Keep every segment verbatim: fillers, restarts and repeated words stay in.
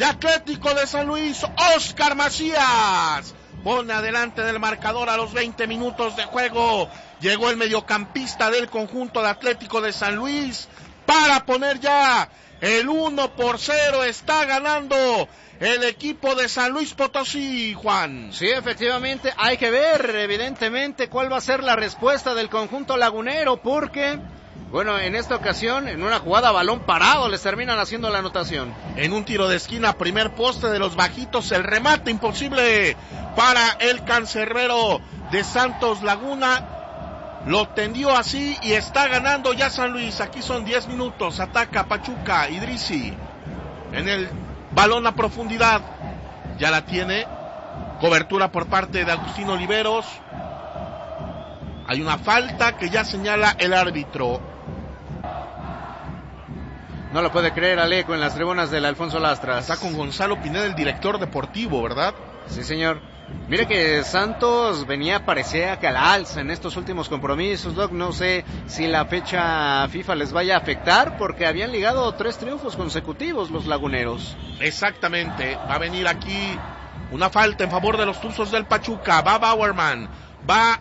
de Atlético de San Luis, Oscar Macías. Pone adelante del marcador a los veinte minutos de juego. Llegó el mediocampista del conjunto de Atlético de San Luis para poner ya el uno por cero. Está ganando el equipo de San Luis Potosí, Juan. Sí, efectivamente, hay que ver evidentemente cuál va a ser la respuesta del conjunto lagunero, porque, bueno, en esta ocasión, en una jugada a balón parado, les terminan haciendo la anotación. En un tiro de esquina, primer poste de los bajitos, el remate imposible para el cancerbero de Santos Laguna. Lo tendió así y está ganando ya San Luis. Aquí son diez minutos, ataca Pachuca, Idrisi en el balón a profundidad, ya la tiene, cobertura por parte de Agustín Oliveros. Hay una falta que ya señala el árbitro. No lo puede creer Aleco en las tribunas del Alfonso Lastras. Está con Gonzalo Pineda, el director deportivo, ¿verdad? Sí, señor. Mire que Santos venía, parecía que a la alza en estos últimos compromisos, Doc. No sé si la fecha FIFA les vaya a afectar, porque habían ligado tres triunfos consecutivos los laguneros. Exactamente, va a venir aquí una falta en favor de los Tuzos del Pachuca. Va Bauerman, va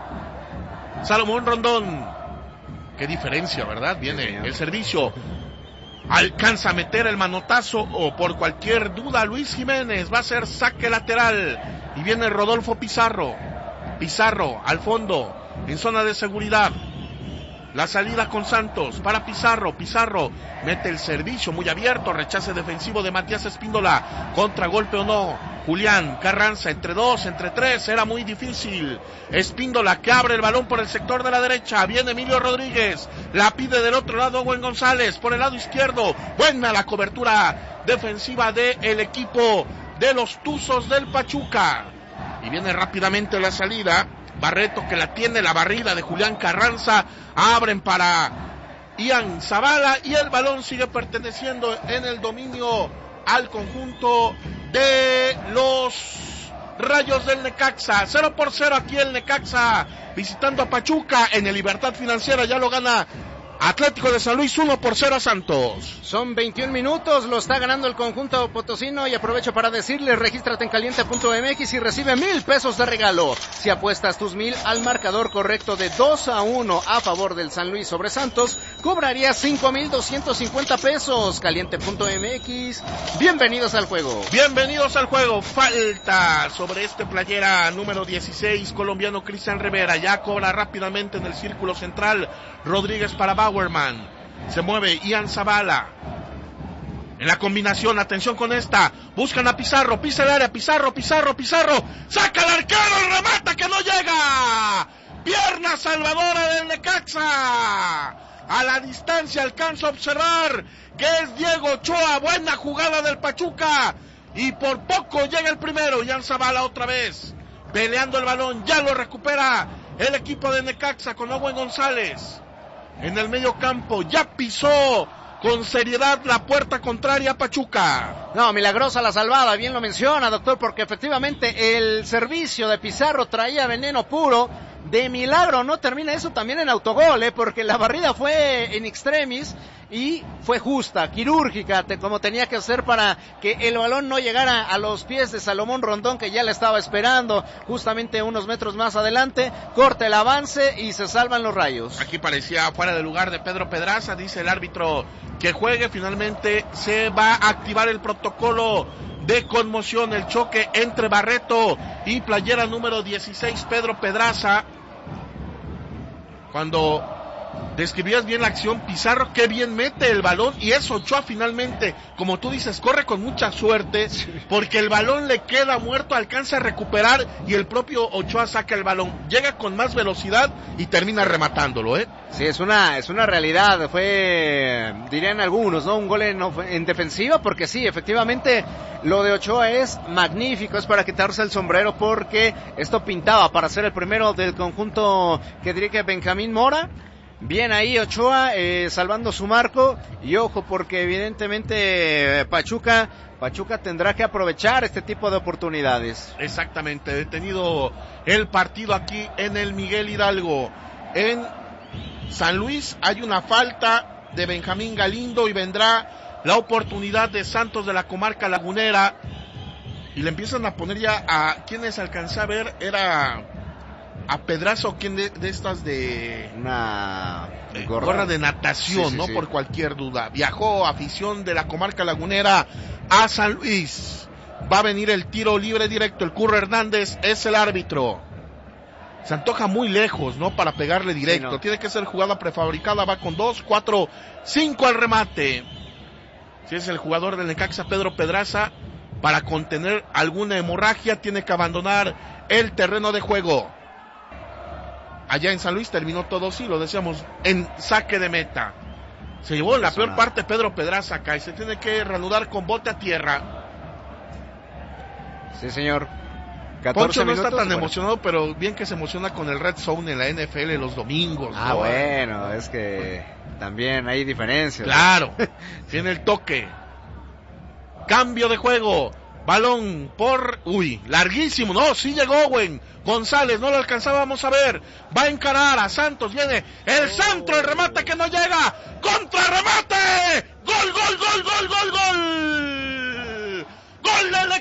Salomón Rondón. Qué diferencia, ¿verdad? Viene sí, el servicio. Alcanza a meter el manotazo o por cualquier duda Luis Jiménez. Va a ser saque lateral. Y viene Rodolfo Pizarro. Pizarro al fondo, en zona de seguridad. La salida con Santos para Pizarro. Pizarro mete el servicio muy abierto. Rechace defensivo de Matías Espíndola. Contragolpe o no. Julián Carranza entre dos, entre tres. Era muy difícil. Espíndola que abre el balón por el sector de la derecha. Viene Emilio Rodríguez. La pide del otro lado Owen González. Por el lado izquierdo. Buena la cobertura defensiva del equipo de los Tuzos del Pachuca. Y viene rápidamente la salida. Barreto que la tiene, la barrida de Julián Carranza. Abren para Ian Zavala y el balón sigue perteneciendo en el dominio al conjunto de los Rayos del Necaxa. Cero por cero aquí el Necaxa visitando a Pachuca en el Libertad Financiera. Ya lo gana Atlético de San Luis, uno por cero a Santos. Son veintiún minutos, lo está ganando el conjunto potosino y aprovecho para decirles, regístrate en caliente punto m x y recibe mil pesos de regalo. Si apuestas tus mil al marcador correcto de dos a uno a favor del San Luis sobre Santos, cobrarías cinco mil doscientos cincuenta pesos. caliente punto m x, bienvenidos al juego. Bienvenidos al juego. Falta sobre este playera número dieciséis, colombiano Cristian Rivera. Ya cobra rápidamente en el círculo central. Rodríguez para Bauerman. Se mueve Ian Zavala. En la combinación, atención con esta. Buscan a Pizarro, pisa el área, Pizarro, Pizarro, Pizarro. Saca el arquero, el remata que no llega. Pierna salvadora del Necaxa. A la distancia alcanza a observar que es Diego Ochoa. Buena jugada del Pachuca. Y por poco llega el primero. Ian Zavala otra vez. Peleando el balón, ya lo recupera el equipo de Necaxa con Owen González. En el medio campo, ya pisó con seriedad la puerta contraria a Pachuca. No, milagrosa la salvada, bien lo menciona, doctor, porque efectivamente el servicio de Pizarro traía veneno puro. De milagro no termina eso también en autogol, ¿eh? Porque la barrida fue en extremis y fue justa, quirúrgica, te, como tenía que ser para que el balón no llegara a los pies de Salomón Rondón, que ya le estaba esperando justamente unos metros más adelante. Corta el avance y se salvan los Rayos. Aquí parecía fuera de lugar de Pedro Pedraza, dice el árbitro que juegue. Finalmente se va a activar el protocolo de conmoción, el choque entre Barreto y playera número dieciséis, Pedro Pedraza. Cuando describías bien la acción, Pizarro qué bien mete el balón, y es Ochoa finalmente, como tú dices, corre con mucha suerte, porque el balón le queda muerto, alcanza a recuperar y el propio Ochoa saca el balón, llega con más velocidad y termina rematándolo, ¿eh? Sí, es una es una realidad, fue, dirían algunos, ¿no? Un gol en, en defensiva, porque sí, efectivamente, lo de Ochoa es magnífico, es para quitarse el sombrero, porque esto pintaba para ser el primero del conjunto que dirige Benjamín Mora. Bien ahí Ochoa, eh, salvando su marco, y ojo porque evidentemente eh, Pachuca, Pachuca tendrá que aprovechar este tipo de oportunidades. Exactamente, detenido el partido aquí en el Miguel Hidalgo. En San Luis hay una falta de Benjamín Galindo y vendrá la oportunidad de Santos de la comarca lagunera. Y le empiezan a poner ya a quienes alcancé a ver, era a Pedraza, quien de, de estas de una eh, gorra. gorra de natación, sí, sí, ¿no? Sí. Por cualquier duda. Viajó afición de la comarca lagunera a San Luis. Va a venir el tiro libre directo. El Curro Hernández es el árbitro. Se antoja muy lejos, ¿no? Para pegarle directo. Sí, no. Tiene que ser jugada prefabricada. Va con dos, cuatro, cinco al remate. Si es el jugador del Necaxa, Pedro Pedraza, para contener alguna hemorragia, tiene que abandonar el terreno de juego. Allá en San Luis terminó todo, sí, lo decíamos, en saque de meta. Se llevó la peor parte Pedro Pedraza acá y se tiene que reanudar con bote a tierra. Sí, señor. Poncho no está tan bueno. emocionado, pero bien que se emociona con el Red Zone en la N F L los domingos. Ah, ¿no? Bueno, es que también hay diferencias. Claro, tiene el toque. Cambio de juego. Balón por... Uy, larguísimo. No, sí llegó Owen González. No lo alcanzábamos a ver. Va a encarar a Santos. Viene el centro. El remate que no llega. ¡Contrarremate! ¡Gol, gol, gol, gol, gol, gol! ¡Gol del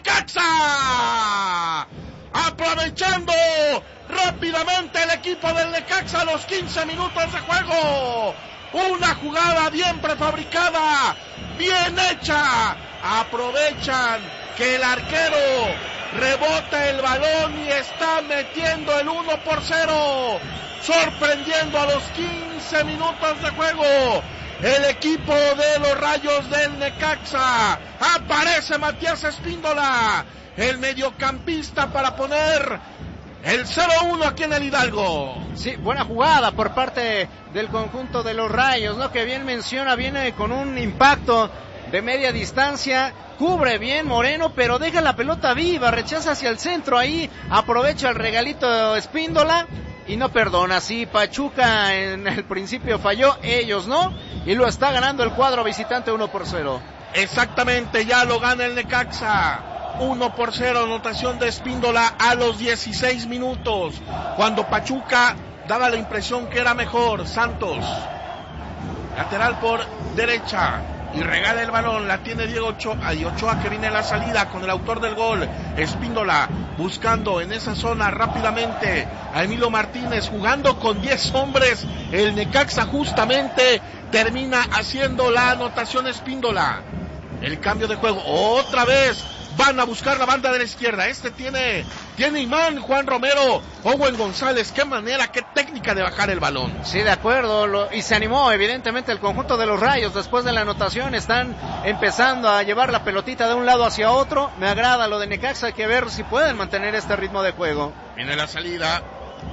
Necaxa! Aprovechando rápidamente el equipo del Necaxa a los quince minutos de juego. Una jugada bien prefabricada. Bien hecha. Aprovechan que el arquero rebota el balón y está metiendo el uno por cero, sorprendiendo a los quince minutos de juego el equipo de los Rayos del Necaxa. Aparece Matías Espíndola, el mediocampista, para poner el cero uno aquí en el Hidalgo. Sí, buena jugada por parte del conjunto de los Rayos, ¿no? Que bien menciona, viene con un impacto de media distancia, cubre bien Moreno, pero deja la pelota viva, rechaza hacia el centro, ahí aprovecha el regalito Espíndola y no perdona. Sí, Pachuca en el principio falló, ellos no, y lo está ganando el cuadro visitante uno por cero. Exactamente, ya lo gana el Necaxa, uno por cero, anotación de Espíndola a los dieciséis minutos, cuando Pachuca daba la impresión que era mejor. Santos, lateral por derecha, y regala el balón, la tiene Diego Ochoa, y Ochoa que viene a la salida con el autor del gol, Espíndola, buscando en esa zona rápidamente a Emilio Martínez, jugando con diez hombres, el Necaxa justamente termina haciendo la anotación Espíndola. El cambio de juego, otra vez, van a buscar la banda de la izquierda, este tiene, tiene imán, Juan Romero, Owen González, qué manera, qué técnica de bajar el balón. Sí, de acuerdo, lo, y se animó evidentemente el conjunto de los Rayos, después de la anotación están empezando a llevar la pelotita de un lado hacia otro. Me agrada lo de Necaxa, hay que ver si pueden mantener este ritmo de juego. Viene la salida,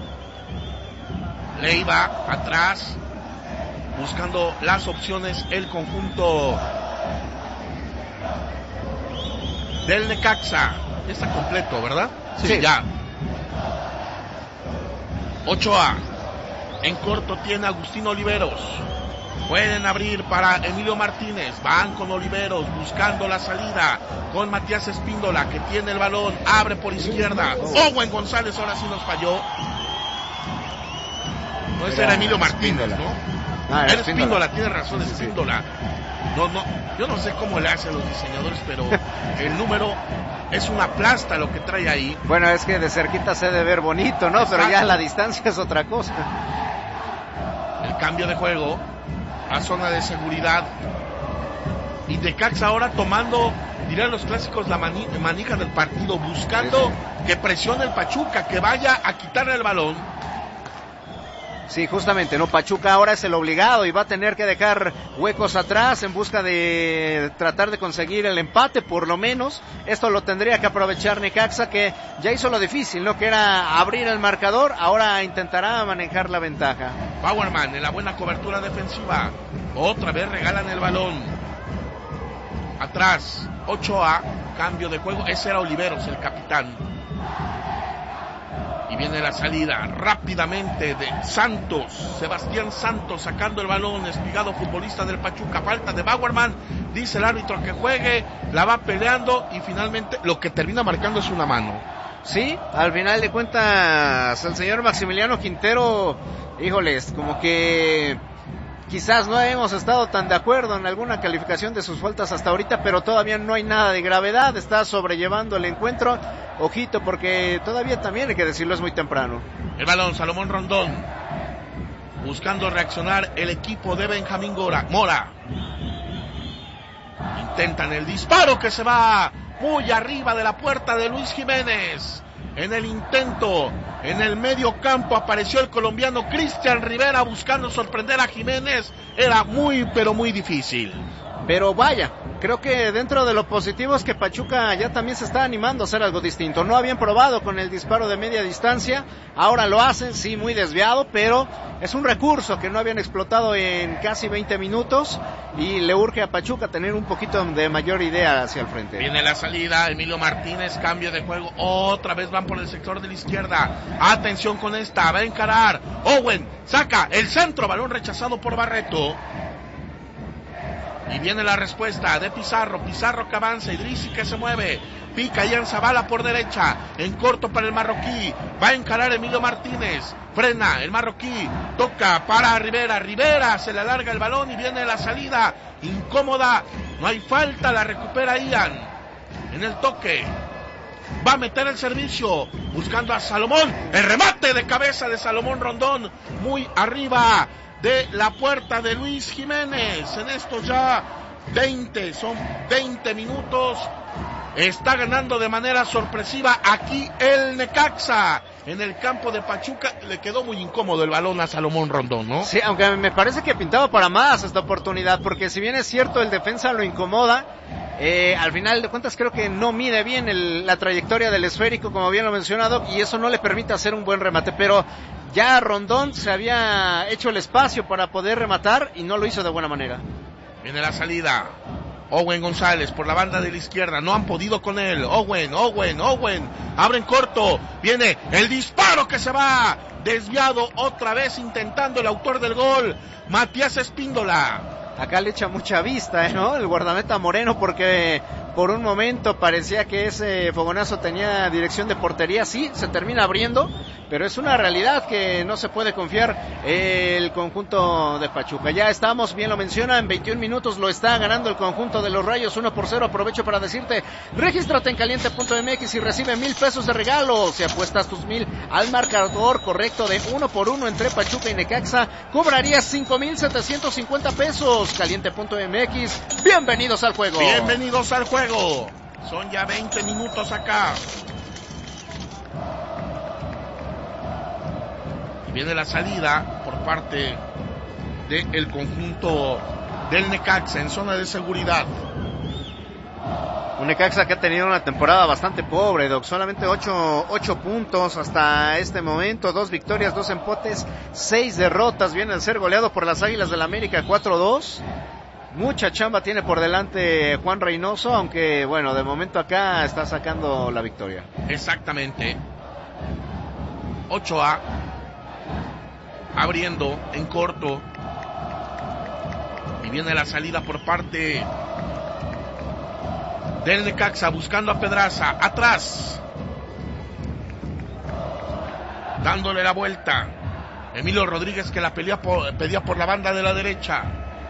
Leiva atrás, buscando las opciones el conjunto del Necaxa. Ya está completo, ¿verdad? Sí, sí, ya. Ochoa. En corto tiene Agustín Oliveros. Pueden abrir para Emilio Martínez. Van con Oliveros buscando la salida con Matías Espíndola, que tiene el balón. Abre por izquierda. Owen González ahora sí nos falló. No, ese era Emilio Martínez, ¿no? Ah, era Espíndola, tiene razón, sí, Espíndola. No, no, yo no sé cómo le hacen los diseñadores, pero el número es una plasta lo que trae ahí. Bueno, es que de cerquita se debe ver bonito, ¿no? Exacto. Pero ya la distancia es otra cosa. El cambio de juego a zona de seguridad. Y Necaxa ahora tomando, dirán los clásicos, la mani- manija del partido, buscando sí, sí. que presione el Pachuca, que vaya a quitarle el balón. Sí, justamente, ¿no? Pachuca ahora es el obligado y va a tener que dejar huecos atrás en busca de tratar de conseguir el empate, por lo menos. Esto lo tendría que aprovechar Necaxa, que ya hizo lo difícil, ¿no? Que era abrir el marcador, ahora intentará manejar la ventaja. Bauerman en la buena cobertura defensiva. Otra vez regalan el balón. Atrás, Ochoa, cambio de juego. Ese era Oliveros, el capitán. Y viene la salida rápidamente de Santos, Sebastián Santos sacando el balón, espigado futbolista del Pachuca, falta de Bauerman, dice el árbitro que juegue, la va peleando y finalmente lo que termina marcando es una mano. Sí, al final de cuentas el señor Maximiliano Quintero, híjoles, como que quizás no hemos estado tan de acuerdo en alguna calificación de sus faltas hasta ahorita, pero todavía no hay nada de gravedad, está sobrellevando el encuentro. Ojito, porque todavía también hay que decirlo, es muy temprano. El balón, Salomón Rondón, buscando reaccionar el equipo de Benjamín Mora. Intentan el disparo que se va muy arriba de la puerta de Luis Jiménez. En el intento, en el medio campo apareció el colombiano Cristian Rivera buscando sorprender a Jiménez. Era muy, pero muy difícil. Pero vaya, creo que dentro de lo positivo es que Pachuca ya también se está animando a hacer algo distinto. No habían probado con el disparo de media distancia, ahora lo hacen, sí, muy desviado, pero es un recurso que no habían explotado en casi veinte minutos y le urge a Pachuca tener un poquito de mayor idea hacia el frente. Viene la salida, Emilio Martínez, cambio de juego, otra vez van por el sector de la izquierda. Atención con esta, va a encarar, Owen, saca el centro, balón rechazado por Barreto. Y viene la respuesta de Pizarro, Pizarro que avanza, Idrissi que se mueve, pica Ian Zavala por derecha, en corto para el marroquí, va a encarar Emilio Martínez, frena el marroquí, toca para Rivera, Rivera se le alarga el balón y viene la salida, incómoda, no hay falta, la recupera Ian, en el toque, va a meter el servicio, buscando a Salomón, el remate de cabeza de Salomón Rondón, muy arriba de la puerta de Luis Jiménez. En esto ya veinte, son veinte minutos. Está ganando de manera sorpresiva aquí el Necaxa. En el campo de Pachuca le quedó muy incómodo el balón a Salomón Rondón, ¿no? Sí, aunque me parece que pintaba para más esta oportunidad, porque si bien es cierto el defensa lo incomoda, eh, al final de cuentas creo que no mide bien el, la trayectoria del esférico, como bien lo he mencionado, y eso no le permite hacer un buen remate, pero ya Rondón se había hecho el espacio para poder rematar y no lo hizo de buena manera. Viene la salida, Owen González por la banda de la izquierda, no han podido con él, Owen, Owen, Owen, abren corto, viene el disparo que se va, desviado otra vez intentando el autor del gol, Matías Espíndola. Acá le echa mucha vista, ¿eh, ¿no? El guardameta Moreno, porque por un momento parecía que ese fogonazo tenía dirección de portería. Sí, se termina abriendo, pero es una realidad que no se puede confiar el conjunto de Pachuca. Ya estamos, bien lo menciona, en veintiún minutos lo está ganando el conjunto de los Rayos, uno por cero. Aprovecho para decirte, regístrate en caliente punto m x y recibe mil pesos de regalo. Si apuestas tus mil al marcador correcto de uno por uno entre Pachuca y Necaxa, cobrarías cinco mil setecientos cincuenta pesos. caliente punto m x, bienvenidos al juego. Bienvenidos al juego. Son ya veinte minutos acá. Y viene la salida por parte del conjunto del Necaxa en zona de seguridad. Un Necaxa que ha tenido una temporada bastante pobre, Doc. Solamente ocho puntos hasta este momento, dos victorias, dos empates, seis derrotas. Viene al ser goleado por las Águilas del América cuatro dos. Mucha chamba tiene por delante Juan Reynoso, aunque bueno, de momento acá está sacando la victoria. Exactamente. Ochoa abriendo en corto. Y viene la salida por parte del Necaxa buscando a Pedraza. Atrás. Dándole la vuelta. Emilio Rodríguez que la pelea por, pedía por la banda de la derecha.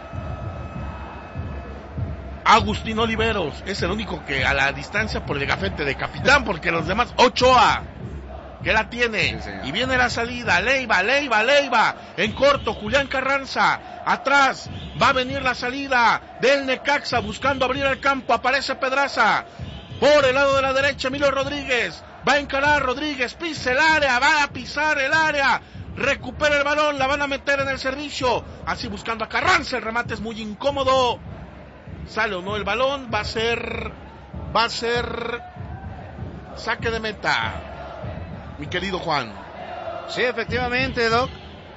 Agustín Oliveros es el único que a la distancia por el gafete de capitán, porque los demás, Ochoa, que la tiene, sí, y viene la salida, Leiva, Leiva, Leiva, en corto, Julián Carranza, atrás, va a venir la salida del Necaxa, buscando abrir el campo, aparece Pedraza, por el lado de la derecha, Emilio Rodríguez, va a encarar Rodríguez, pisa el área, va a pisar el área, recupera el balón, la van a meter en el servicio, así buscando a Carranza, el remate es muy incómodo, sale o no el balón, va a ser, va a ser saque de meta, mi querido Juan. Sí, efectivamente, Doc.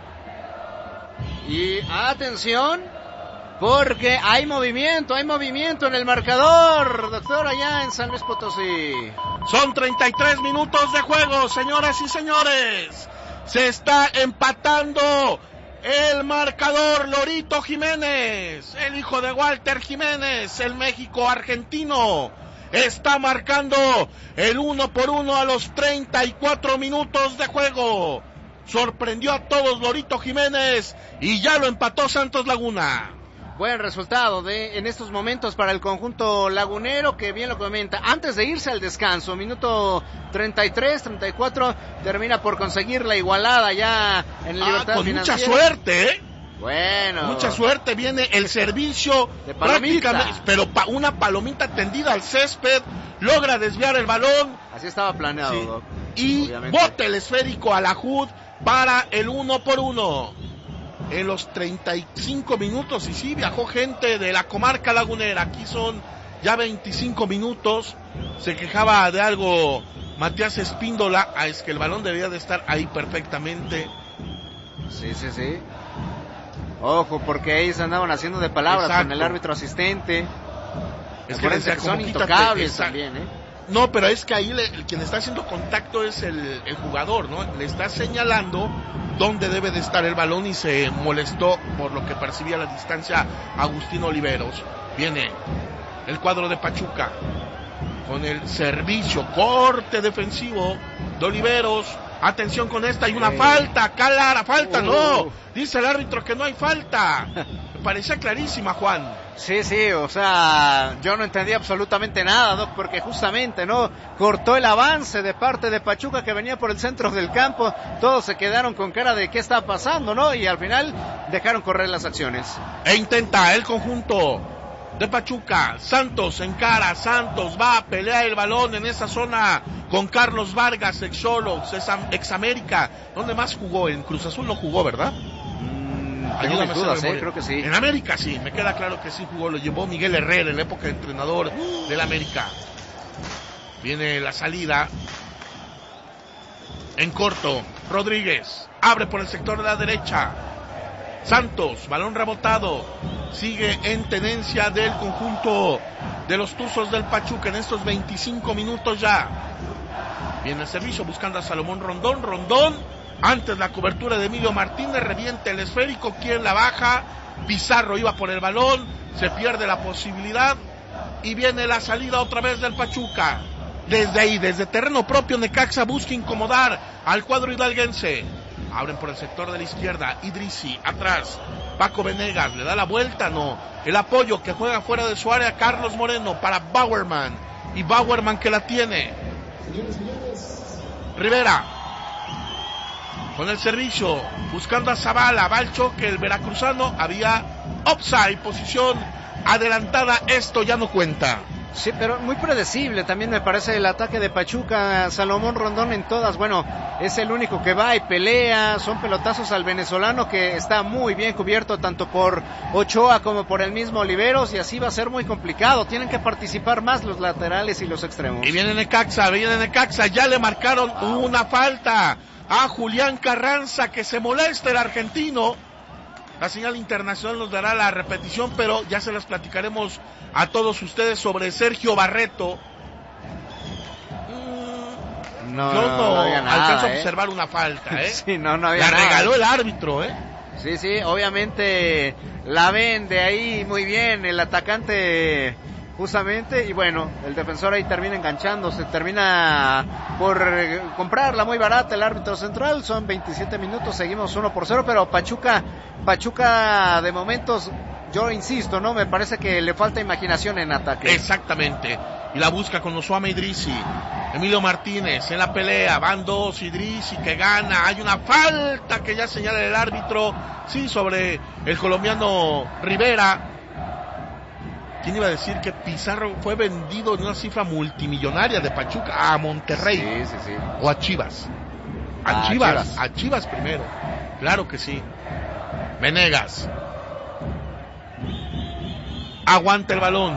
Y atención, porque hay movimiento, hay movimiento en el marcador, doctor, allá en San Luis Potosí. Son treinta y tres minutos de juego, señoras y señores. Se está empatando el marcador. Lorito Jiménez, el hijo de Walter Jiménez, el México argentino, está marcando el uno por uno a los treinta y cuatro minutos de juego. sorprendió a todos Lorito Jiménez y ya lo empató Santos Laguna. Buen resultado de en estos momentos para el conjunto lagunero, que bien lo comenta. Antes de irse al descanso, minuto treinta y tres, treinta y cuatro, termina por conseguir la igualada ya en el ah, Libertad con Financiera. Mucha suerte, ¿eh? Bueno. Mucha suerte, viene el servicio de palomita. Pero pa, una palomita tendida al césped, logra desviar el balón. Así estaba planeado, sí. Doc, y obviamente. bote el esférico a la J U D para el uno por uno. En los treinta y cinco minutos, y sí, viajó gente de la comarca lagunera. Aquí son ya veinticinco minutos. Se quejaba de algo Matías Espíndola. Ah, es que el balón debía de estar ahí perfectamente. Sí, sí, sí. Ojo, porque ahí se andaban haciendo de palabras. Exacto. Con el árbitro asistente. Es que, decía, que son como intocables también, ¿eh? No, pero es que ahí le, el quien está haciendo contacto es el, el jugador, ¿no? Le está señalando dónde debe de estar el balón y se molestó por lo que percibía la distancia Agustín Oliveros. Viene el cuadro de Pachuca con el servicio, corte defensivo de Oliveros. Atención con esta, hay una hey. falta, clara, falta, uh. no. Dice el árbitro que no hay falta. Me parecía clarísima, Juan. Sí, sí, o sea, yo no entendí absolutamente nada, Doc, porque justamente, ¿no? Cortó el avance de parte de Pachuca que venía por el centro del campo, todos se quedaron con cara de qué está pasando, ¿no? Y al final dejaron correr las acciones. E intenta el conjunto de Pachuca, Santos encara, Santos va a pelear el balón en esa zona con Carlos Vargas, ex Xolos, ex América. ¿Dónde más jugó? En Cruz Azul no jugó, ¿verdad? Ayúdame, dudas, eh, creo que sí. En América sí, me queda claro que sí jugó, lo llevó Miguel Herrera en la época de entrenador del América. Viene la salida en corto, Rodríguez abre por el sector de la derecha, Santos, balón rebotado, sigue en tenencia del conjunto de los Tuzos del Pachuca en estos veinticinco minutos ya. Viene el servicio buscando a Salomón Rondón, Rondón antes la cobertura de Emilio Martínez, revienta el esférico, quien la baja, Pizarro iba por el balón, se pierde la posibilidad y viene la salida otra vez del Pachuca. Desde ahí, desde terreno propio, Necaxa busca incomodar al cuadro hidalguense. Abren por el sector de la izquierda, Idrisi, atrás, Paco Venegas, le da la vuelta, no. El apoyo que juega fuera de su área, Carlos Moreno para Bauerman, y Bauerman que la tiene. Rivera. Con el servicio, buscando a Zavala, va el choque, el veracruzano, había offside, posición adelantada, esto ya no cuenta. Sí, pero muy predecible también me parece el ataque de Pachuca. Salomón Rondón en todas, bueno, es el único que va y pelea, son pelotazos al venezolano que está muy bien cubierto tanto por Ochoa como por el mismo Oliveros, y así va a ser muy complicado, tienen que participar más los laterales y los extremos. Y viene Necaxa, viene Necaxa, ya le marcaron una falta a Julián Carranza, que se molesta el argentino. La señal internacional nos dará la repetición, pero ya se las platicaremos a todos ustedes sobre Sergio Barreto. Mm, no, yo no, no había nada, alcanzo ¿eh? a observar una falta, ¿eh? Sí, no, no había la nada. regaló el árbitro, ¿eh? Sí, sí, obviamente la ven de ahí muy bien el atacante justamente, y bueno, el defensor ahí termina enganchándose, termina por comprarla muy barata el árbitro central. Son veintisiete minutos, seguimos uno por cero, pero Pachuca, Pachuca de momentos, yo insisto, ¿no? Me parece que le falta imaginación en ataque. Exactamente, y la busca con Osuama Idrisi, Emilio Martínez en la pelea, van dos, Idrisi que gana, hay una falta que ya señala el árbitro, sí, sobre el colombiano Rivera. ¿Quién iba a decir que Pizarro fue vendido en una cifra multimillonaria de Pachuca a Monterrey? Sí, sí, sí. O a Chivas. A, a Chivas, Chivas, a Chivas primero. Claro que sí. Venegas. Aguanta el balón.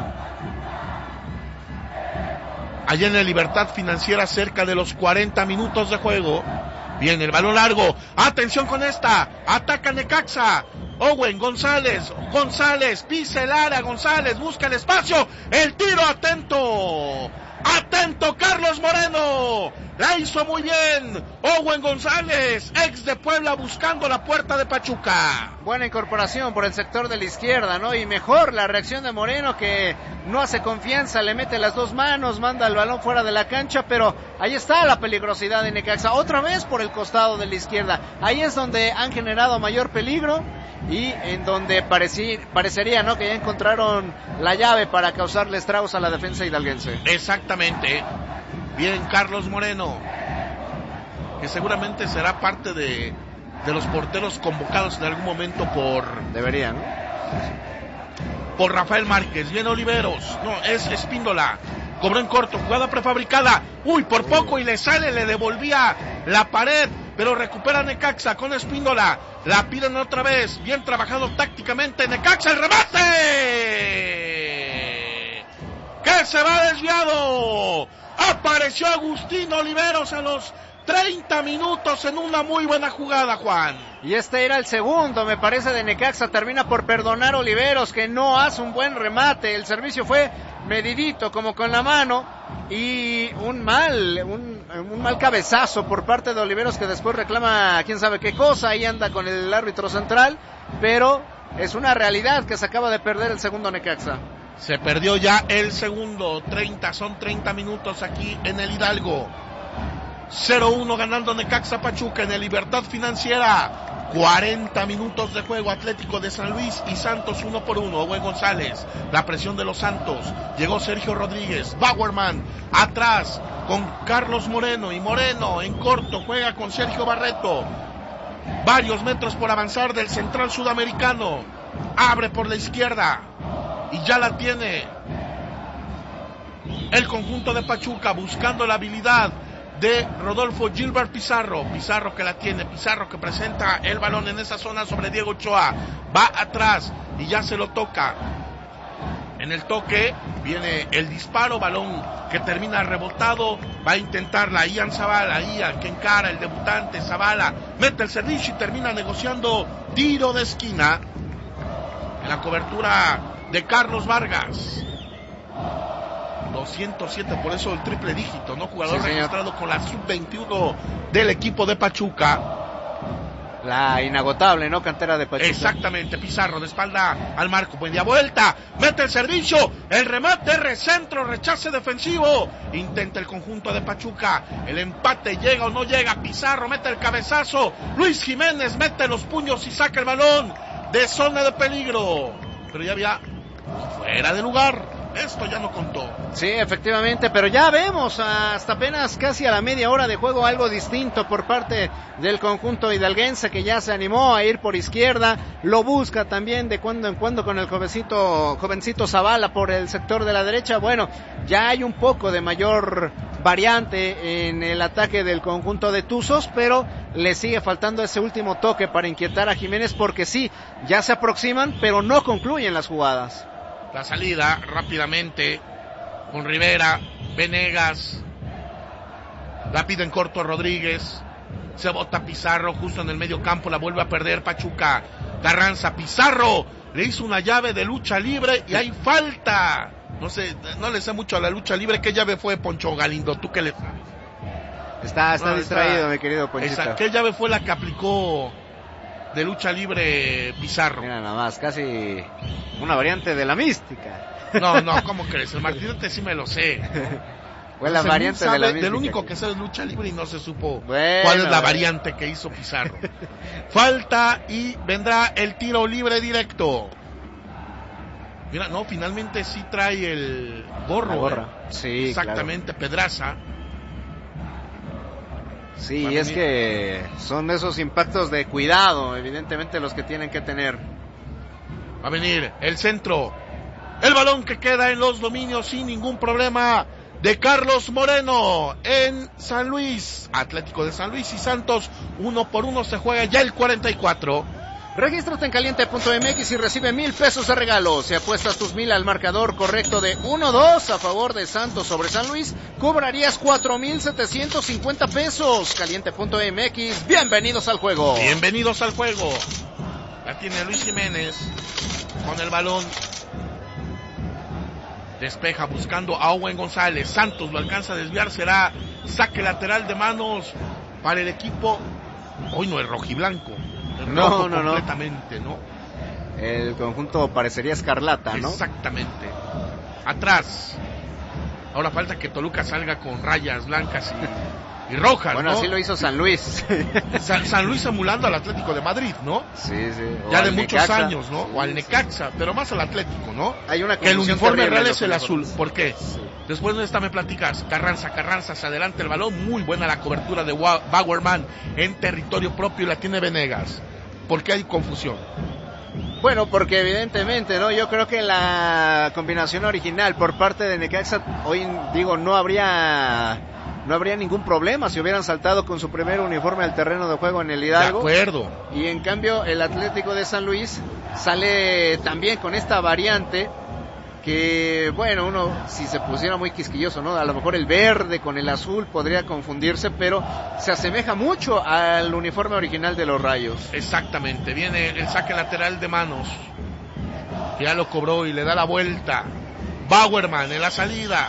Allá en la Libertad Financiera, cerca de los cuarenta minutos de juego. Viene el balón largo. Atención con esta. Ataca Necaxa. Owen González, González, pisa el área, González, busca el espacio, el tiro, atento, atento Carlos Moreno, La hizo muy bien Owen González, ex de Puebla, buscando la puerta de Pachuca. Buena incorporación por el sector de la izquierda, ¿no? Y mejor la reacción de Moreno, que no hace confianza, le mete las dos manos, manda el balón fuera de la cancha, pero ahí está la peligrosidad de Necaxa, otra vez por el costado de la izquierda. Ahí es donde han generado mayor peligro y en donde pareci, parecería, ¿no?, que ya encontraron la llave para causarle estragos a la defensa hidalguense. Exactamente. Bien, Carlos Moreno, que seguramente será parte de, de los porteros convocados en algún momento por... Deberían, ¿no? Por Rafael Márquez. Bien, Oliveros. No, es Espíndola. Cobró en corto, jugada prefabricada. Uy, por poco y le sale, le devolvía la pared, pero recupera Necaxa con Espíndola. La piden otra vez. Bien trabajado tácticamente. Necaxa, el remate. ¡Que se va desviado! Apareció Agustín Oliveros a los treinta minutos en una muy buena jugada, Juan. Y este era el segundo, me parece, de Necaxa. Termina por perdonar Oliveros, que no hace un buen remate. El servicio fue medidito, como con la mano, y un mal, un, un mal cabezazo por parte de Oliveros, que después reclama quién sabe qué cosa. Ahí anda con el árbitro central, pero es una realidad que se acaba de perder el segundo Necaxa. Se perdió ya el segundo. treinta, son treinta minutos aquí en el Hidalgo. cero uno ganando Necaxa Pachuca en el Libertad Financiera. cuarenta minutos de juego. Atlético de San Luis y Santos uno por uno. Owen González, la presión de los Santos. Llegó Sergio Rodríguez. Bauerman atrás con Carlos Moreno. Y Moreno en corto juega con Sergio Barreto. Varios metros por avanzar del central sudamericano. Abre por la izquierda. Y ya la tiene el conjunto de Pachuca, buscando la habilidad de Rodolfo Gilbert Pizarro. Pizarro que la tiene, Pizarro que presenta el balón en esa zona sobre Diego Ochoa. Va atrás y ya se lo toca. En el toque viene el disparo, balón que termina rebotado. Va a intentarla Ian Zavala, Ian que encara el debutante. Zavala mete el servicio y termina negociando tiro de esquina en la cobertura de Carlos Vargas. doscientos siete, por eso el triple dígito, ¿no? Jugador sí, registrado con la sub veintiuno del equipo de Pachuca. La inagotable, ¿no? Cantera de Pachuca. Exactamente, Pizarro de espalda al marco. Buen día, vuelta, mete el servicio, el remate, recentro, rechace defensivo. Intenta el conjunto de Pachuca. El empate, llega o no llega. Pizarro mete el cabezazo. Luis Jiménez mete los puños y saca el balón de zona de peligro. Pero ya había fuera de lugar. Esto ya no contó. Sí, efectivamente, pero ya vemos hasta apenas casi a la media hora de juego algo distinto por parte del conjunto hidalguense, que ya se animó a ir por izquierda, lo busca también de cuando en cuando con el jovencito, jovencito Zavala por el sector de la derecha. Bueno, ya hay un poco de mayor variante en el ataque del conjunto de Tuzos, pero le sigue faltando ese último toque para inquietar a Jiménez, porque sí, ya se aproximan, pero no concluyen las jugadas. La salida rápidamente con Rivera, Venegas, la pide en corto Rodríguez, se bota Pizarro justo en el medio campo, la vuelve a perder Pachuca. Carranza, Pizarro le hizo una llave de lucha libre y hay falta. No sé, no le sé mucho a la lucha libre. ¿Qué llave fue, Poncho Galindo? ¿Tú qué le sabes? Está, está no, distraído, está, mi querido Ponchito. Esa, ¿qué llave fue la que aplicó de lucha libre Pizarro? Mira nada más, casi una variante de la mística. No, no, ¿cómo crees? El martinete sí me lo sé. Fue la variante sabe, de la mística. Del único que sé es lucha libre y no se supo bueno, cuál es la variante que hizo Pizarro. Falta y vendrá el tiro libre directo. Mira, no, finalmente sí trae el gorro. La gorra. ¿eh? Sí, exactamente, claro. Pedraza. Sí, y es que son esos impactos de cuidado, evidentemente, los que tienen que tener. Va a venir el centro. El balón que queda en los dominios sin ningún problema de Carlos Moreno en San Luis. Atlético de San Luis y Santos, uno por uno se juega ya el cuarenta y cuatro. Regístrate en caliente punto m x y recibe mil pesos de regalo. Si apuestas tus mil al marcador correcto de uno dos a favor de Santos sobre San Luis, cobrarías cuatro mil setecientos cincuenta pesos. caliente punto m x, bienvenidos al juego. Bienvenidos al juego. La tiene Luis Jiménez con el balón. Despeja buscando a Owen González. Santos lo alcanza a desviar, será saque lateral de manos para el equipo, hoy no es rojiblanco, el no, rojo no, completamente, ¿no? ¿no? El conjunto parecería escarlata, ¿no? Exactamente. Atrás. Ahora falta que Toluca salga con rayas blancas y, y rojas, bueno, ¿no? así lo hizo San Luis. San, San Luis emulando al Atlético de Madrid, ¿no? Sí, sí. O ya de muchos Necaxa. años, ¿no? Sí, o al sí. Necaxa, pero más al Atlético, ¿no? Hay una que el uniforme real es el uniformes. azul. ¿Por qué? Sí. Después de esta me platicas. Carranza, Carranza, se adelanta el balón. Muy buena la cobertura de Bauerman en territorio propio y la tiene Venegas. ¿Por qué hay confusión? Bueno, porque evidentemente, ¿no? Yo creo que la combinación original por parte de Necaxa, hoy digo, no habría no habría ningún problema si hubieran saltado con su primer uniforme al terreno de juego en el Hidalgo. De acuerdo. Y en cambio el Atlético de San Luis sale también con esta variante que, bueno, uno si se pusiera muy quisquilloso, ¿no? A lo mejor el verde con el azul podría confundirse, pero se asemeja mucho al uniforme original de los Rayos. Exactamente, viene el saque lateral de manos, que ya lo cobró y le da la vuelta. Bauerman en la salida.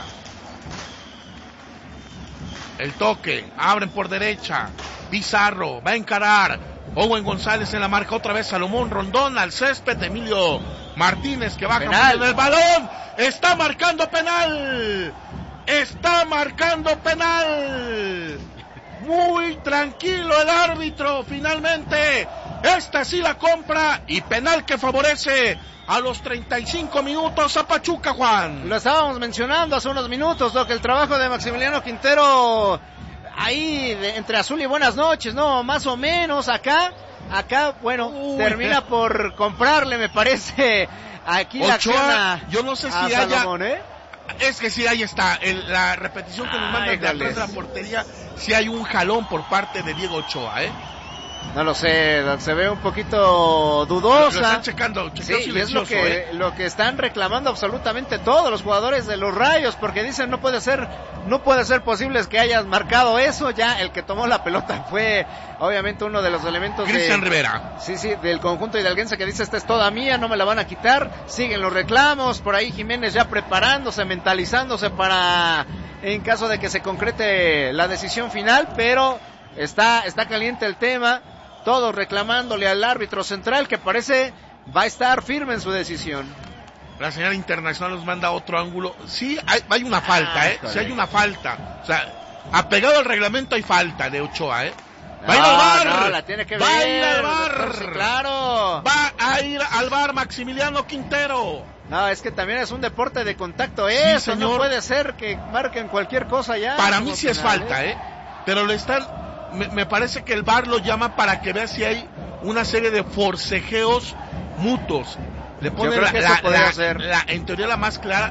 El toque, abren por derecha. Pizarro va a encarar. Owen González en la marca, otra vez Salomón Rondón al césped. Emilio Martínez que baja en el balón. Está marcando penal. Está marcando penal. Muy tranquilo el árbitro. Finalmente, esta sí la compra y penal que favorece a los treinta y cinco minutos a Pachuca, Juan. Lo estábamos mencionando hace unos minutos, ¿no? Que el trabajo de Maximiliano Quintero ahí de, entre azul y buenas noches, ¿no? Más o menos acá, acá, bueno, Uy, termina eh. por comprarle, me parece, aquí Ochoa, la acción a, yo no sé si a haya, Salomón, ¿eh? Es que sí, ahí está, el, la repetición que nos mandan de atrás de la portería, sí hay un jalón por parte de Diego Ochoa, ¿eh? No lo sé, se ve un poquito dudosa. Lo, lo están checando, sí, y es lo que, ¿eh? lo que están reclamando absolutamente todos los jugadores de los Rayos, porque dicen no puede ser, no puede ser posible que hayas marcado eso. Ya el que tomó la pelota fue obviamente uno de los elementos Cristian de, Rivera. Sí, sí, del conjunto hidalguense que dice esta es toda mía, no me la van a quitar. Siguen los reclamos, por ahí Jiménez ya preparándose, mentalizándose para en caso de que se concrete la decisión final, pero está, está caliente el tema. Todos reclamándole al árbitro central que parece va a estar firme en su decisión. La señal internacional nos manda otro ángulo. Sí, hay, hay una falta, ah, ¿eh? Sí hay una falta. O sea, apegado al reglamento hay falta de Ochoa, ¿eh? Va a ir al bar. No, la tiene que va ver. a ir al bar. Sí, claro. Va a ir al bar Maximiliano Quintero. No, es que también es un deporte de contacto. Eso sí, señor. No puede ser que marquen cualquier cosa ya. Para mí sí es falta, ¿eh? Pero le están... Me, me parece que el V A R lo llama para que vea si hay una serie de forcejeos mutuos. Le pone la, la, la, ser. la, en teoría la más clara.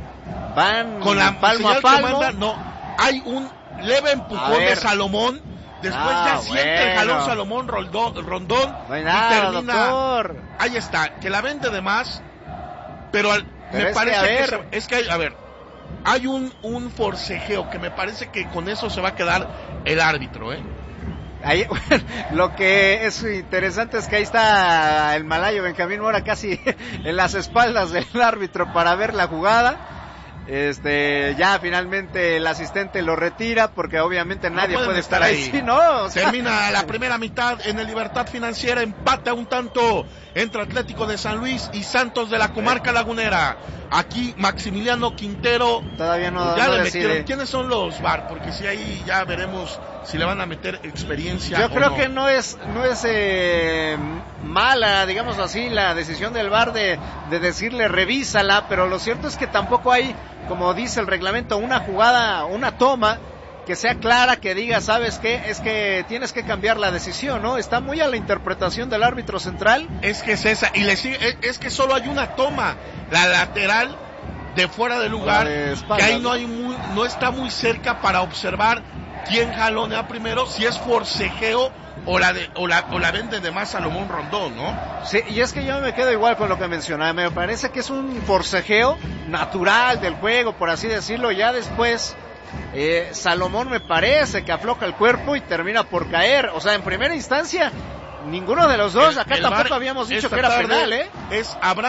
Van con la palmo a palmo. Manda, no, hay un leve empujón de Salomón. Después ah, ya bueno. siente el jalón Salomón Rondón, Rondón no hay nada, y termina. Doctor. Ahí está, que la vende de más. Pero, al, pero me es parece que, que se, es que hay, a ver, hay un, un forcejeo que me parece que con eso se va a quedar el árbitro, ¿eh? Ahí, bueno, lo que es interesante es que ahí está el malayo Benjamín Mora casi en las espaldas del árbitro para ver la jugada. Este, ya finalmente el asistente lo retira porque obviamente nadie no puede estar ahí. ahí. Sí, no, o sea... Termina la primera mitad en el Libertad Financiera, empata un tanto entre Atlético de San Luis y Santos de la comarca lagunera. Aquí Maximiliano Quintero todavía no, ya no le decide. metieron. ¿Quiénes son los V A R? Porque si ahí ya veremos si le van a meter experiencia. Yo o creo no. que no es no es eh, mala, digamos así, la decisión del V A R de, de decirle revísala, pero lo cierto es que tampoco hay, como dice el reglamento, una jugada, una toma que sea clara, que diga, ¿sabes qué? Es que tienes que cambiar la decisión, ¿no? Está muy a la interpretación del árbitro central. Es que es esa, y le sigue, es, es que solo hay una toma, la lateral de fuera de lugar, de espalda, que ahí no hay muy, no está muy cerca para observar quién jalonea primero, si es forcejeo o la de, o la, o la vende de más Salomón Rondón, ¿no? Sí, y es que yo me quedo igual con lo que mencionaba, me parece que es un forcejeo natural del juego, por así decirlo, ya después eh, Salomón me parece que afloja el cuerpo y termina por caer, o sea, en primera instancia ninguno de los dos, el, acá el tampoco habíamos dicho que era penal, ¿eh? Es Abraham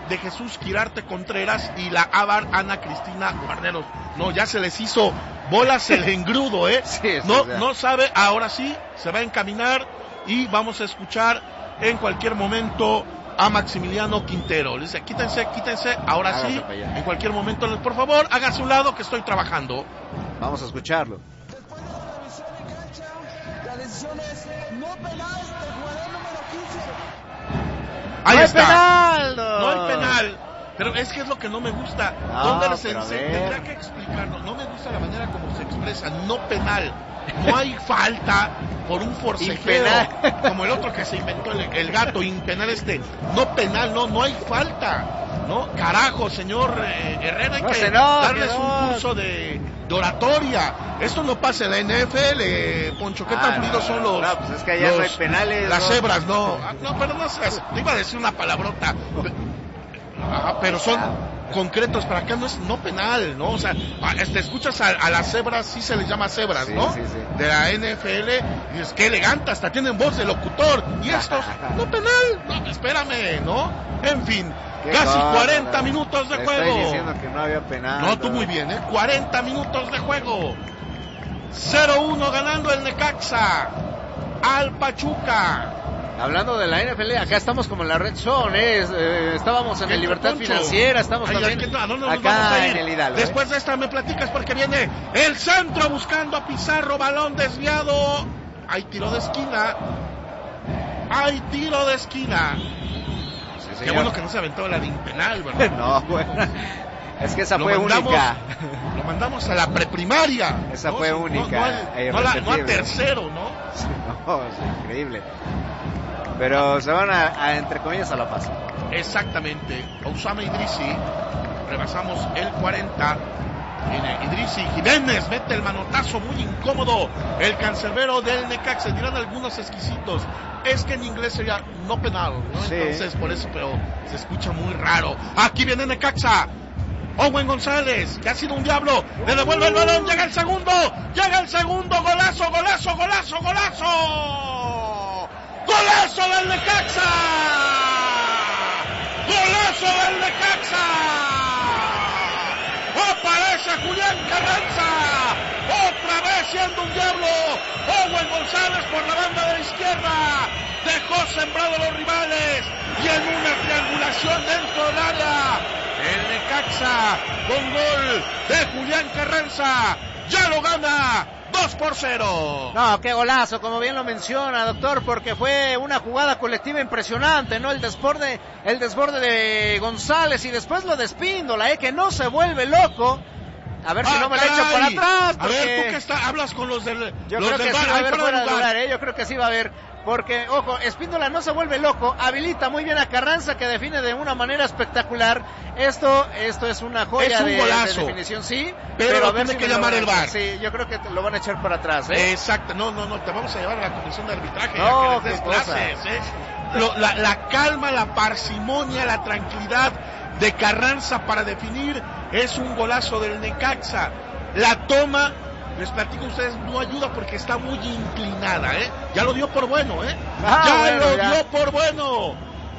de Jesús Quirarte Contreras y la Ávar Ana Cristina Guarneros. No, ya se les hizo bolas el engrudo, ¿eh? Sí, sí, no, sí. no sabe, ahora sí, se va a encaminar y vamos a escuchar en cualquier momento a Maximiliano Quintero. Le dice, quítense, quítense, ahora Hágase sí, para allá. en cualquier momento, por favor, hágase un lado que estoy trabajando. Vamos a escucharlo. Después de la revisión en cancha, la decisión es no penal del jugador número quince. Ahí ¡No hay está. penal! No. No hay penal. Pero es que es lo que no me gusta. No, ¿Dónde les pero a enseño? ver. Tendría que explicarlo. No me gusta la manera como se expresa. No penal. No hay falta por un forcejeo. Impenal. Como el otro que se inventó el, el gato. Impenal este. No penal, no, no hay falta. ¿No? Carajo, señor eh, Herrera. Hay No que se enoje, darles no. un curso de, de oratoria. Esto no pasa en la N F L, Poncho. ¿Qué Ah, tan no, fluidos son los... no, pues es que allá los- no hay penales, Las ¿no? cebras, no. Ah, no, pero no seas... Te iba a decir una palabrota. Ajá, pero son concretos, para acá no es no penal, ¿no? O sea, a- este, escuchas a, a las cebras, sí se les llama cebras, Sí, ¿no? sí, sí. De la N F L, y dices, qué elegante, hasta tienen voz de locutor, y estos, no penal, no, espérame, ¿no? En fin, Qué casi cosa, cuarenta no. minutos de Le juego. Estoy diciendo que no había penal. No, tú muy bien, ¿eh? cuarenta minutos de juego. cero uno ganando el Necaxa al Pachuca. Hablando de la N F L, acá estamos como en la Red Zone, ¿eh? Eh, estábamos en el Libertad Poncho. Financiera, estamos Ay, también ay, ¿a dónde nos vamos a acá ir? en el Hidalgo. ¿eh? Después de esta me platicas porque viene el centro buscando a Pizarro, balón desviado. Hay tiro de esquina. Hay tiro de esquina. Sí, Qué señor. bueno que no se aventó la de impenal, ¿verdad? No, bueno. Es que esa Lo fue mandamos- única. Lo mandamos a la preprimaria. Esa ¿no? fue Sí, única, No, no, al- e no la- no a irrepetible. tercero, ¿no? Sí, no, es increíble. Pero se van a, a, entre comillas, a la paz. Exactamente. Osama Idrisi. Rebasamos el cuarenta. Viene Idrisi. Jiménez mete el manotazo muy incómodo. El cancerbero del Necaxa. Dirán algunos exquisitos. Es que en inglés sería no penal, ¿no? Sí. Entonces, por eso, pero se escucha muy raro. Aquí viene Necaxa. Owen González, que ha sido un diablo. Le devuelve el balón. Llega el segundo. Llega el segundo. Golazo, golazo, golazo, golazo. ¡Golazo del Necaxa! ¡Golazo del Necaxa! Aparece Julián Carranza, otra vez siendo un diablo. Owen González por la banda de la izquierda, dejó sembrado a los rivales y en una triangulación dentro del área, el Necaxa con gol de Julián Carranza ya lo gana dos por cero. No, qué golazo, como bien lo menciona, doctor, porque fue una jugada colectiva impresionante, ¿no? El desborde, el desborde de González y después lo de Espíndola, ¿eh? Que no se vuelve loco. A ver si Ah, no me la caray. echa para atrás. A ver, porque tú que está, hablas con los del, yo los creo del que bar, sí va a ahí haber fuera fuera de de lugar, ¿eh? Yo creo que sí va a haber. Porque, ojo, Espíndola no se vuelve loco, habilita muy bien a Carranza, que define de una manera espectacular. Esto, esto es una joya Es un de, golazo. de definición, sí. Pero lo a ver tiene si que me lo llamar van a el V A R. echar. Sí, yo creo que te lo van a echar para atrás, ¿eh? Exacto, no, no, no, te vamos a llevar a la comisión de arbitraje No, a que les des qué cosa. clases, ¿eh? Lo- la, la calma, la parsimonia, la tranquilidad de Carranza para definir es un golazo del Necaxa. La toma, les platico a ustedes, no ayuda porque está muy inclinada, ¿eh? Ya lo dio por bueno, ¿eh? Ah, ya bueno, lo ya. dio por bueno.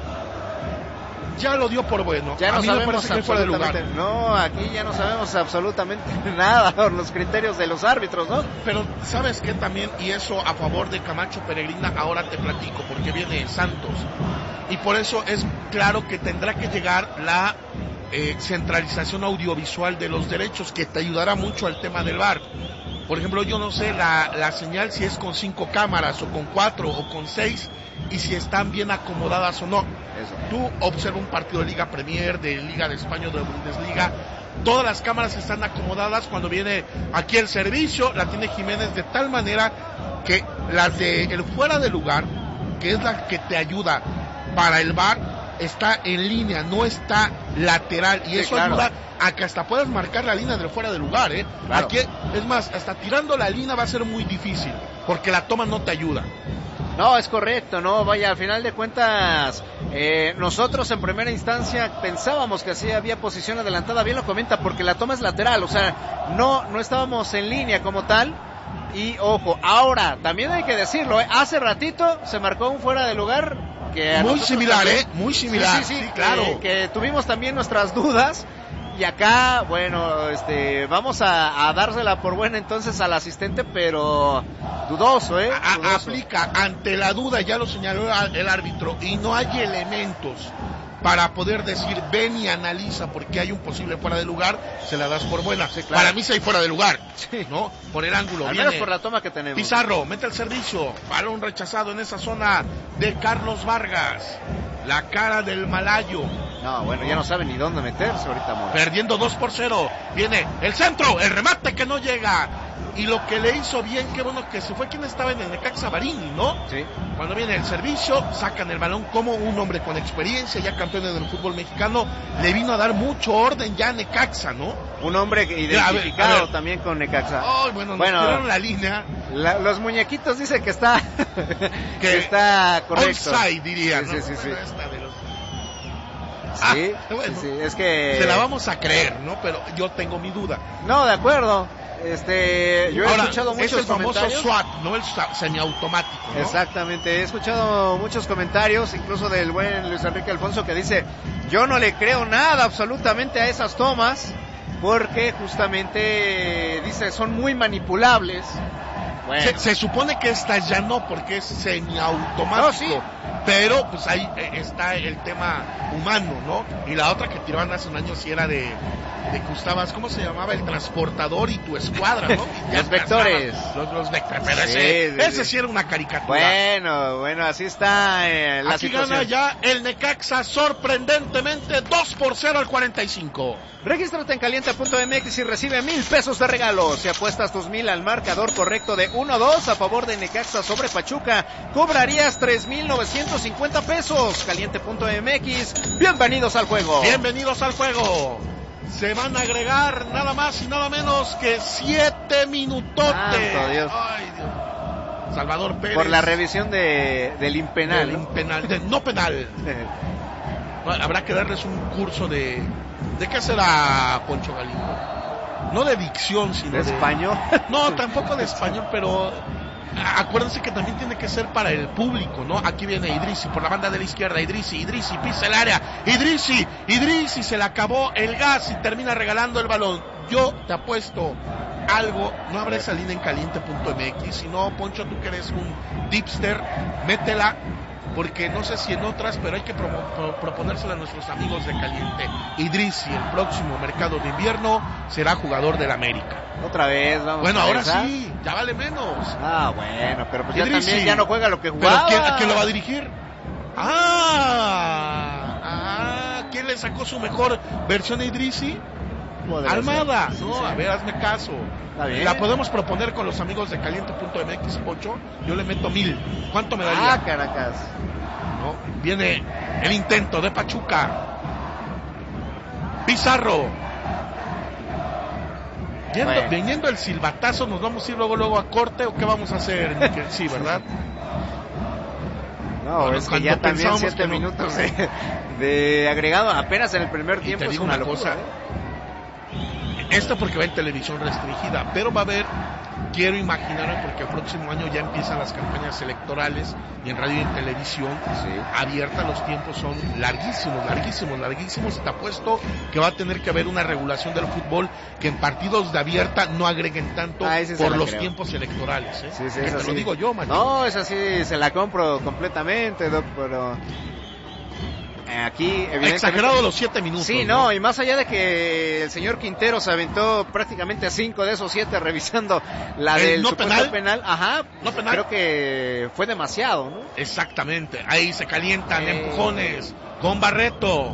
Ya lo dio por bueno. Ya a no mí me sabemos parece que fuera de lugar. absolutamente, no, aquí ya no sabemos absolutamente nada por los criterios de los árbitros, ¿no? Pero ¿sabes qué también? Y eso a favor de Camacho Peregrina, ahora te platico, porque viene Santos. Y por eso es claro que tendrá que llegar la eh, centralización audiovisual de los derechos, que te ayudará mucho al tema del V A R. Por ejemplo, yo no sé la, la señal si es con cinco cámaras, o con cuatro, o con seis, y si están bien acomodadas o no. Eso. Tú observa un partido de Liga Premier, de Liga de España, de Bundesliga, todas las cámaras están acomodadas. Cuando viene aquí el servicio, la tiene Jiménez de tal manera que las de el fuera de lugar, que es la que te ayuda para el V A R, está en línea, no está lateral, y Sí, eso claro. ayuda a que hasta puedas marcar la línea del fuera de lugar, ¿eh? Claro. Aquí, es más, hasta tirando la línea va a ser muy difícil, porque la toma no te ayuda. No, es correcto, no, vaya, al final de cuentas, eh, nosotros en primera instancia pensábamos que sí había posición adelantada, bien lo comenta, porque la toma es lateral, o sea, no, no estábamos en línea como tal. Y ojo, ahora, también hay que decirlo, ¿eh? Hace ratito se marcó un fuera de lugar que a muy nosotros similar, también, ¿eh? Muy similar, sí, sí, sí, sí, claro. Que, que tuvimos también nuestras dudas. Y acá, bueno, este, vamos a, a dársela por buena entonces al asistente, pero dudoso, ¿eh? A- Dudoso. aplica ante la duda, ya lo señaló el árbitro, y no hay elementos para poder decir ven y analiza porque hay un posible fuera de lugar, se la das por buena. Sí, claro. Para mí sí hay fuera de lugar, Sí. ¿no? Por el ángulo. Al viene menos por la toma que tenemos. Pizarro, mete el servicio, balón rechazado en esa zona de Carlos Vargas, la cara del malayo. No, bueno, ya no sabe ni dónde meterse ahorita, Mora. Perdiendo dos por cero. Viene el centro, el remate que no llega. Y lo que le hizo bien, qué bueno que se fue quien estaba en el Necaxa, Barini, ¿no? Sí. Cuando viene el servicio, sacan el balón como un hombre con experiencia, ya campeón del fútbol mexicano, le vino a dar mucho orden ya a Necaxa, ¿no? Un hombre que identificado a ver, a ver. también con Necaxa. Ay, bueno, nos Bueno, tiraron la línea. La, los muñequitos dicen que está Que que está correcto. Onside, diría, Sí, ¿no? sí, sí, sí. Bueno, esta de los- Sí, Ah, bueno. sí, sí, es que Se la vamos a creer, ¿no? Pero yo tengo mi duda. No, de acuerdo. Este, yo he Ahora, escuchado es muchos el famoso comentarios. SWAT, no el sa- semiautomático, ¿no? Exactamente, he escuchado muchos comentarios, incluso del buen Luis Enrique Alfonso, que dice, yo no le creo nada absolutamente a esas tomas, porque justamente, dice, son muy manipulables. Bueno, Se, se supone que esta ya no, porque es semiautomático. No, sí. Pero pues ahí eh, está el tema humano, ¿no? Y la otra que tiraban hace un año sí era de, de que usabas, ¿cómo se llamaba? El transportador y tu escuadra, ¿no? Y ya Los vectores. Los, los vectores. Pero Sí, ese, sí, ese sí. sí era una caricatura. bueno, bueno, así está eh, la Aquí situación. gana ya el Necaxa sorprendentemente dos por cero al cuarenta y cinco. Regístrate en caliente punto m x y recibe mil pesos de regalo. Si apuestas tus mil al marcador correcto de uno dos a favor de Necaxa sobre Pachuca, cobrarías tres mil novecientos cincuenta pesos. caliente punto m x, bienvenidos al juego. Bienvenidos al juego. Se van a agregar nada más y nada menos que siete minutotes. Santo Dios. Ay, Dios. Salvador Pérez. Por la revisión de, del impenal. Del ¿no? impenal, de no penal. No, habrá que darles un curso de... ¿De qué será, Poncho Galindo? No de dicción, sino ¿De de... español? No, tampoco de español, pero... Acuérdense que también tiene que ser para el público, ¿no? Aquí viene Idrisi por la banda de la izquierda. Idrisi, Idrisi pisa el área. Idrisi, Idrisi se le acabó el gas y termina regalando el balón. Yo te apuesto algo, no habrá esa línea en caliente punto m x. Si no, Poncho, tú que eres un tipster, métela. Porque no sé si en otras, pero hay que promo, pro, proponérsela a nuestros amigos de Caliente. Idrisi, el próximo mercado de invierno, será jugador del América. Otra vez, vamos Bueno, a ahora regresar. sí, ya vale menos. Ah, bueno, pero pues ya Idrisi. también ya no juega lo que ¿Pero jugaba. quién, quién lo va a dirigir? Ah, ah, ¿quién le sacó su mejor versión a Idrisi? Podría Almada, ser. Sí, no, sí. a ver, hazme caso. Está bien. La podemos proponer con los amigos de caliente punto m x, Pocho. Yo le meto mil. ¿Cuánto me daría? Ah, Caracas. ¿No? Viene el intento de Pachuca. Pizarro. Viendo, Bueno. Viniendo el silbatazo, ¿nos vamos a ir luego luego a corte o qué vamos a hacer? Miquel? Sí, ¿verdad? No, Bueno, es que cuando ya también pensábamos siete que no. minutos de, de agregado apenas en el primer Y tiempo te es digo una, una locura, cosa, ¿eh? esto porque va en televisión restringida, pero va a haber, quiero imaginarme, porque el próximo año ya empiezan las campañas electorales y en radio y en televisión Sí. abierta, los tiempos son larguísimos, larguísimos, larguísimos, y te apuesto que va a tener que haber una regulación del fútbol que en partidos de abierta no agreguen tanto Ah, ese se por la los creo. tiempos electorales, ¿eh? Sí, sí, Que es te así. lo digo yo, Manuel. No, es así, se la compro completamente, Doc, pero eh, aquí evidentemente... Exagerado los siete minutos. Sí, no, y más allá de que el señor Quintero se aventó prácticamente cinco de esos siete revisando la ¿El del no supuesto penal? penal, ajá, ¿No penal? creo que fue demasiado, ¿no? Exactamente, ahí se calientan, Eh. empujones, con Barreto.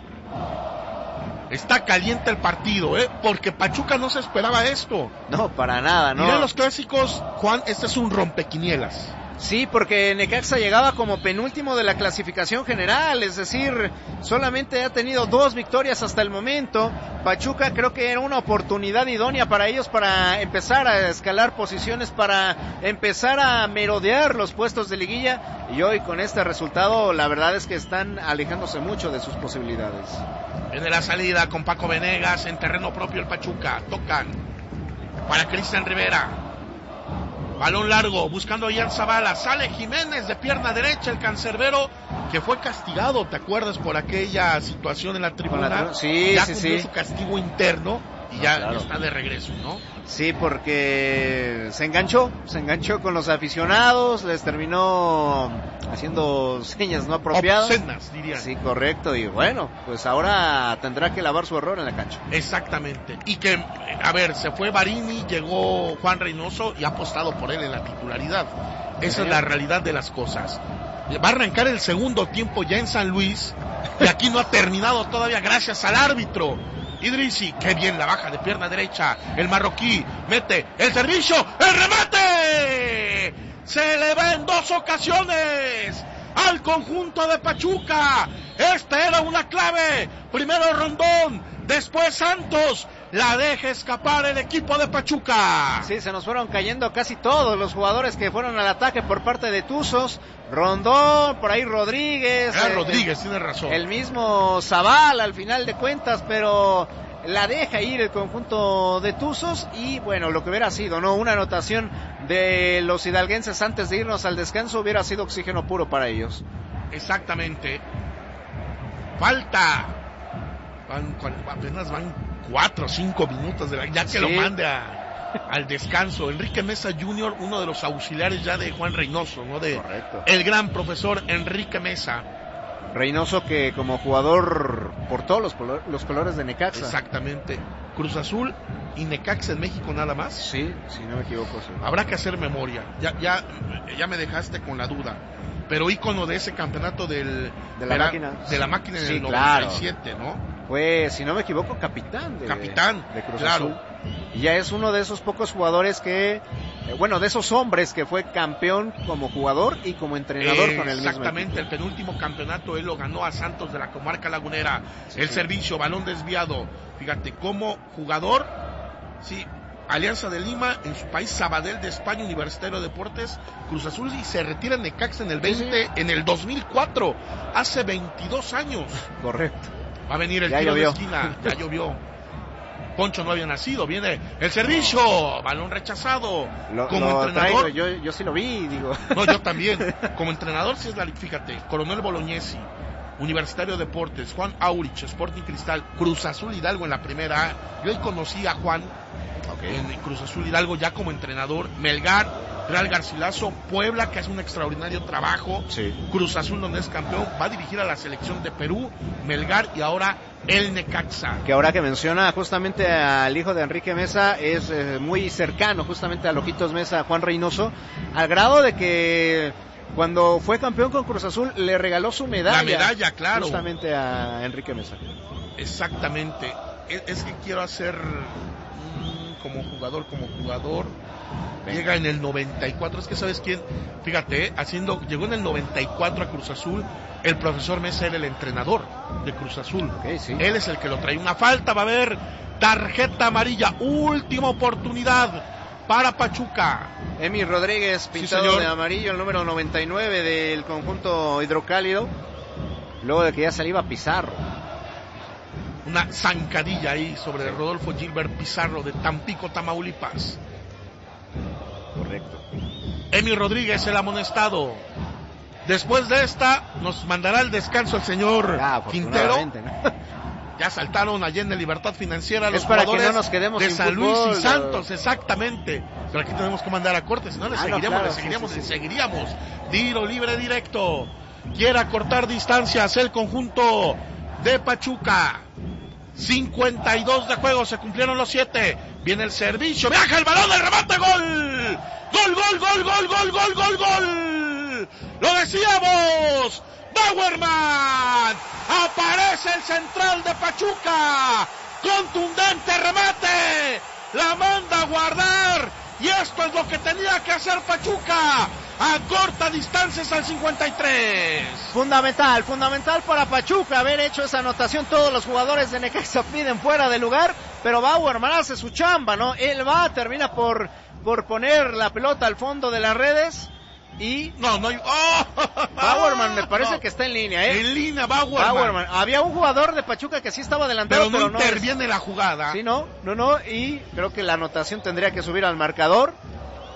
Está caliente el partido, ¿eh? Porque Pachuca no se esperaba esto. No, para nada, ¿no? Miren los clásicos, Juan, este es un rompequinielas. Sí, porque Necaxa llegaba como penúltimo de la clasificación general, es decir, solamente ha tenido dos victorias hasta el momento. Pachuca creo que era una oportunidad idónea para ellos para empezar a escalar posiciones, para empezar a merodear los puestos de liguilla, y hoy con este resultado la verdad es que están alejándose mucho de sus posibilidades. Viene la salida con Paco Venegas en terreno propio el Pachuca. Tocan para Cristian Rivera. Balón largo, buscando a Ian Zavala. Sale Jiménez de pierna derecha, el cancerbero. que fue castigado, ¿te acuerdas? Por aquella situación en la tribuna. La, sí, ya sí, cumplió sí. su castigo interno y no, ya claro. está de regreso, ¿no? Sí, porque se enganchó, se enganchó con los aficionados, les terminó haciendo señas no apropiadas. Obscenas, dirían. Sí, correcto, y bueno, pues ahora tendrá que lavar su error en la cancha. Exactamente, y que, a ver, se fue Barini, llegó Juan Reynoso y ha apostado por él en la titularidad. Esa es la realidad de las cosas. Va a arrancar el segundo tiempo ya en San Luis, y aquí no ha terminado todavía gracias al árbitro. Idrissi, qué bien la baja de pierna derecha, el marroquí, mete el servicio, el remate, se le va en dos ocasiones al conjunto de Pachuca. Esta era una clave, primero Rondón, después Santos, la deja escapar el equipo de Pachuca. Sí, se nos fueron cayendo casi todos los jugadores que fueron al ataque por parte de Tuzos. Rondón, por ahí Rodríguez. Ah, eh, Rodríguez, el, tiene razón. El mismo Zabal al final de cuentas, pero la deja ir el conjunto de Tuzos y bueno, lo que hubiera sido, ¿no? Una anotación de los hidalguenses antes de irnos al descanso hubiera sido oxígeno puro para ellos. Exactamente. Falta. Van, apenas van cuatro o cinco minutos de la, ya que sí. Lo mande a... al descanso. Enrique Mesa junior, uno de los auxiliares ya de Juan Reynoso, ¿no? De Correcto. El gran profesor Enrique Mesa. Reynoso que como jugador portó los, los colores de Necaxa. Exactamente. Cruz Azul y Necaxa en México nada más. Sí, si no me equivoco. Sí. Habrá que hacer memoria. Ya, ya, ya me dejaste con la duda. Pero ícono de ese campeonato del, de la era, máquina. De la máquina en sí, el noventa y siete, claro. ¿no? Fue, si no me equivoco, capitán de, capitán, de Cruz claro. Azul. Y ya es uno de esos pocos jugadores que, eh, bueno, de esos hombres que fue campeón como jugador y como entrenador eh, con el mismo exactamente, el penúltimo campeonato él lo ganó a Santos de la comarca lagunera. Sí, el sí. servicio, balón desviado. Fíjate, como jugador, sí, Alianza de Lima, en su país Sabadell de España, Universitario de Deportes, Cruz Azul y se retira en Necaxa en el veinte, sí. en el dos mil cuatro, hace veintidós años. Correcto. Va a venir el ya tiro llovió. de esquina, ya llovió. Poncho no había nacido, viene el servicio, no. Balón rechazado. Lo, como lo entrenador, traigo, yo, yo sí lo vi, digo. No, yo también. Como entrenador, sí es la, fíjate, Coronel Bolognesi, Universitario de Deportes, Juan Aurich, Sporting Cristal, Cruz Azul Hidalgo en la primera. Yo ahí conocí a Juan okay. en Cruz Azul Hidalgo ya como entrenador. Melgar, Real Garcilaso, Puebla, que hace un extraordinario trabajo. Sí. Cruz Azul, donde es campeón, va a dirigir a la selección de Perú, Melgar y ahora el Necaxa. Que ahora que menciona justamente al hijo de Enrique Mesa, es eh, muy cercano justamente a Lojitos Mesa, Juan Reynoso, al grado de que cuando fue campeón con Cruz Azul le regaló su medalla. La medalla, claro. Justamente a Enrique Mesa. Exactamente. Es, es que quiero hacer mmm, como jugador, como jugador. Venga. Llega en el noventa y cuatro, es que sabes quién, fíjate, haciendo, llegó en el noventa y cuatro a Cruz Azul, el profesor Mesa era el entrenador de Cruz Azul, okay, sí. Él es el que lo trae. Una falta, va a haber tarjeta amarilla, última oportunidad para Pachuca. Emi Rodríguez pintado sí, de amarillo, el número noventa y nueve del conjunto hidrocálido, luego de que ya salía Pizarro. Una zancadilla ahí sobre Rodolfo Gilbert Pizarro de Tampico, Tamaulipas. Correcto. Emi Rodríguez, el amonestado. Después de esta, nos mandará al descanso el señor ya, Quintero. ¿no? Ya saltaron allí en la Libertad Financiera los es para jugadores que no nos quedemos de San Luis fútbol, y Santos, no. Exactamente. Pero aquí tenemos que mandar a corte, si no le ah, seguiríamos, no, claro, le seguiríamos, sí, sí, sí. le seguiríamos. Tiro libre directo. Quiere cortar distancias el conjunto de Pachuca. cincuenta y dos de juego, se cumplieron los siete. Viene el servicio, viaja el balón, el remate, gol. Gol, gol, gol, gol, gol, gol, gol, gol. Lo decíamos. Bauerman. Aparece el central de Pachuca. Contundente remate. La manda a guardar. Y esto es lo que tenía que hacer Pachuca. A corta distancias al cincuenta y tres. Fundamental, fundamental para Pachuca haber hecho esa anotación. Todos los jugadores de Necaxa piden fuera de lugar, pero Bauerman hace su chamba, ¿no? Él va, termina por, por poner la pelota al fondo de las redes y... No, no hay... ¡Oh! Bauerman me parece no. que está en línea, ¿eh? En línea, Bauerman. Bauerman. Había un jugador de Pachuca que sí estaba adelantado, pero no pero interviene no es... la jugada. Sí, no, no, no, y creo que la anotación tendría que subir al marcador.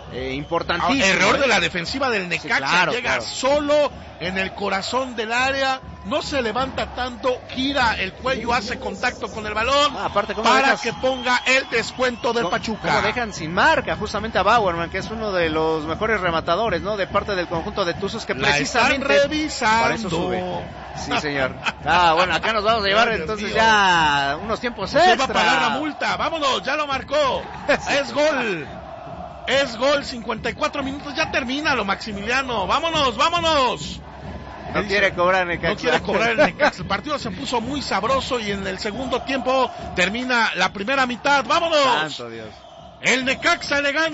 eh, importantísimo. Ah, error ¿eh? de la defensiva del Necaxa, Sí, claro, llega claro. solo en el corazón del área, no se levanta tanto, gira el cuello, hace contacto con el balón Ah, aparte, ¿cómo para dejas? que ponga el descuento del ¿Cómo- Pachuca. cómo dejan sin marca justamente a Bauerman, que es uno de los mejores rematadores, ¿no? De parte del conjunto de Tuzos, que La precisamente están revisando. para eso sube. Sí, señor. Ah, bueno, acá nos vamos a llevar Ay, Dios entonces mío. ya unos tiempos Se va a extra. pagar la multa, vámonos, ya lo marcó. Es gol. Es gol, cincuenta y cuatro minutos, ya termina Maximiliano. Vámonos, vámonos. No quiere cobrar Necaxa. No quiere cobrar el Necaxa. El partido se puso muy sabroso y en el segundo tiempo termina la primera mitad. ¡Vámonos! Santo Dios. El Necaxa elegante.